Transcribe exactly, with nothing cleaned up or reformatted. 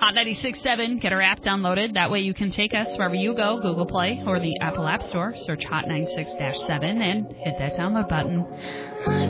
Hot ninety-six point seven. Get our app downloaded. That way you can take us wherever you go, Google Play or the Apple App Store. Search Hot ninety-six point seven and hit that download button.